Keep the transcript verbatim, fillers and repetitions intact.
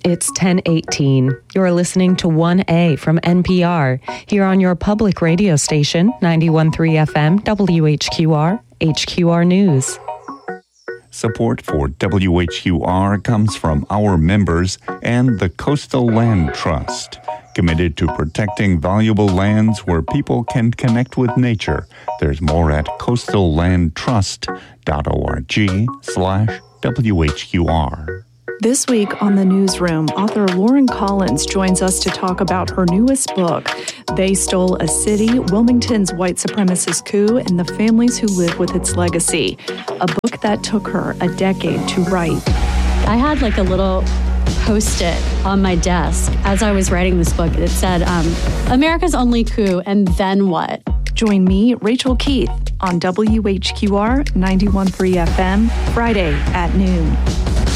It's ten eighteen. You're listening to one A from N P R, here on your public radio station, ninety-one point three F M, W H Q R, H Q R News. Support for W H Q R comes from our members and the Coastal Land Trust, committed to protecting valuable lands where people can connect with nature. There's more at coastallandtrust.org slash WHQR. This week on The Newsroom, author Lauren Collins joins us to talk about her newest book, They Stole a City, Wilmington's White Supremacist Coup and the Families Who Live with Its Legacy, a book that took her a decade to write. I had like a little post-it on my desk as I was writing this book. It said, um, America's only coup, and then what? Join me, Rachel Keith, on W H Q R ninety-one point three F M, Friday at noon.